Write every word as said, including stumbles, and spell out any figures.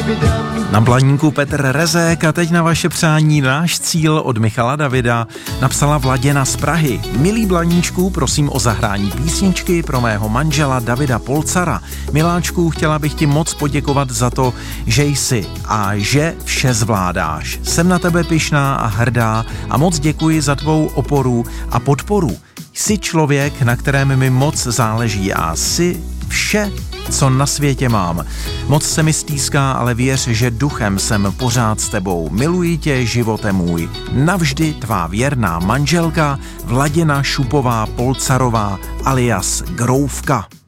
Na Blaníku Petr Rezek a teď na vaše přání náš cíl od Michala Davida napsala Vladěna z Prahy. Milý Blaníčku, prosím o zahrání písničky pro mého manžela Davida Polcara. Miláčku, chtěla bych ti moc poděkovat za to, že jsi a že vše zvládáš. Jsem na tebe pyšná a hrdá a moc děkuji za tvou oporu a podporu. Jsi člověk, na kterém mi moc záleží a jsi vše, co na světě mám. Moc se mi stýská, ale věř, že duchem jsem pořád s tebou. Miluji tě, živote můj. Navždy tvá věrná manželka Vladěna Šupová Polcarová alias Groufka.